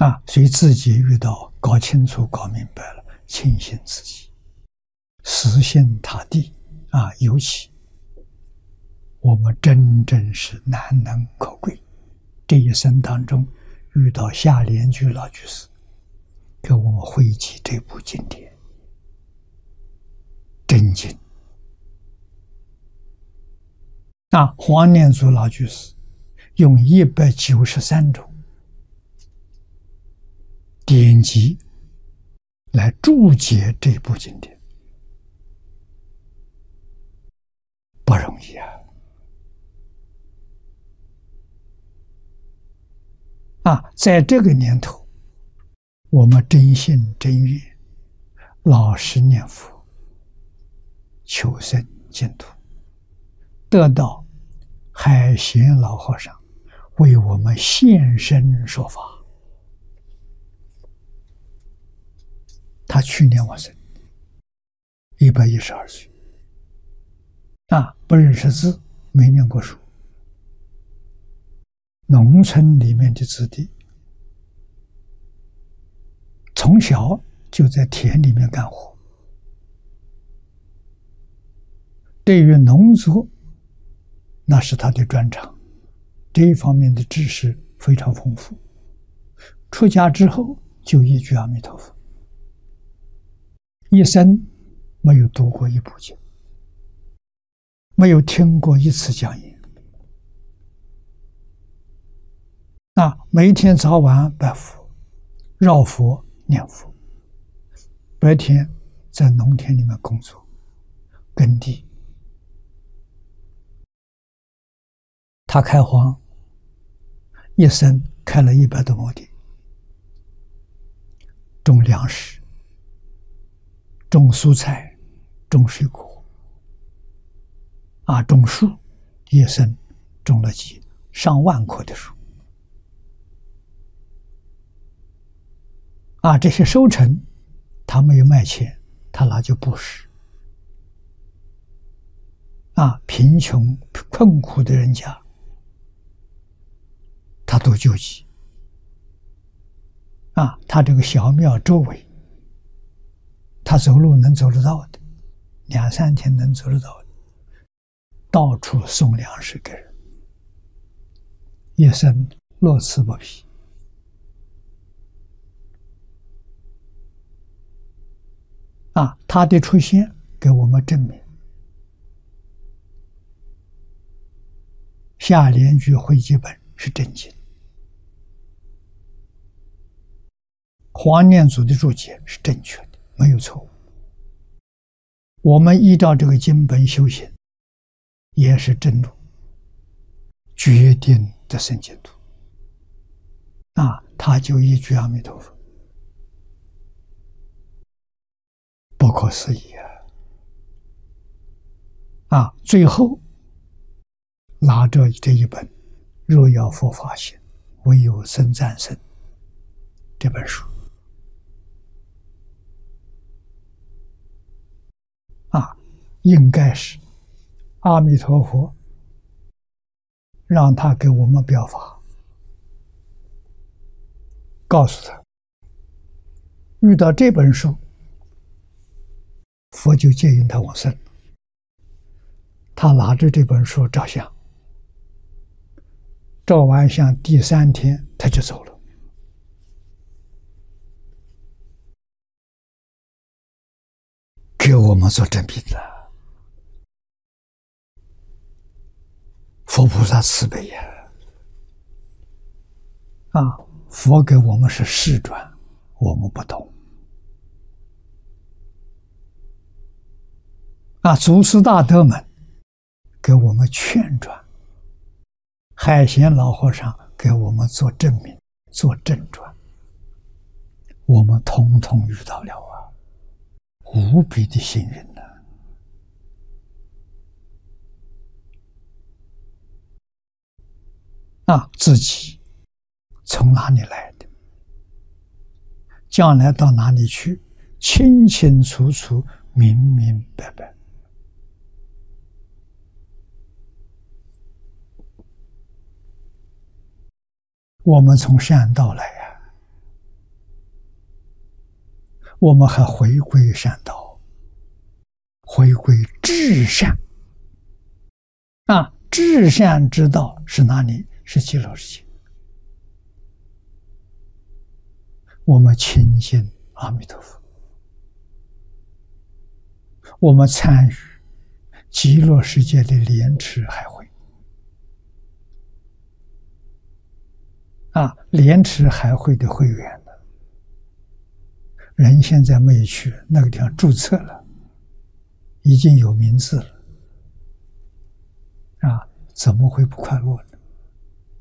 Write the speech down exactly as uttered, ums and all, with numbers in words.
啊，所以自己遇到搞清楚、搞明白了，庆幸自己，死心塌地啊！尤其我们真正是难能可贵，这一生当中遇到夏莲居老居士，给我们汇集这部经典，真经。那黄念祖老居士用一百九十三种典籍来注解这部经典，不容易啊！啊，在这个年头，我们真心真愿，老实念佛，求生净土，得到海贤老和尚为我们现身说法。他去年往生，一百一十二岁，啊，不认识字，没念过书，农村里面的子弟，从小就在田里面干活，对于农作那是他的专长，这一方面的知识非常丰富。出家之后就一句阿弥陀佛，一生没有读过一部经，没有听过一次讲演。啊，每天早晚拜佛、绕佛、念佛，白天在农田里面工作耕地。他开荒，一生开了一百多亩地，种粮食、种蔬菜、种水果，啊，种树，一生种了几上万棵的树。啊，这些收成，他没有卖钱，他拿去布施。啊，贫穷困苦的人家，他都救济。啊，他这个小庙周围，他走路能走得到的，两三天能走得到的，到处送粮食给人，一生乐此不疲。啊，他的出现给我们证明，夏莲居汇集本是真经，黄念祖的注解是正确的，没有错误。我们依照这个经本修行，也是正路，决定得生净土。啊，他就一句阿弥陀佛，不可思议啊！啊，最后拿着这一本《若要佛法行，唯有僧赞僧》这本书，啊，应该是阿弥陀佛让他给我们表法，告诉他，遇到这本书，佛就接引他往生。他拿着这本书照相，照完相第三天他就走了。给我们做证明的，佛菩萨慈悲呀！啊，佛给我们是示转，我们不懂。啊，祖师大德们给我们劝转，海贤老和尚给我们做证明、做正转，我们统统遇到了啊，无比的幸运呢！啊，自己从哪里来的，将来到哪里去，清清楚楚、明明白白。我们从善道来啊， 我们还回归善道，回归至善。啊，至善之道是哪里？是极乐世界。我们亲近阿弥陀佛，我们参与极乐世界的莲池海会。啊，莲池海会的会员呢，人现在没有去，那个地方注册了，已经有名字了。啊，怎么会不快乐呢？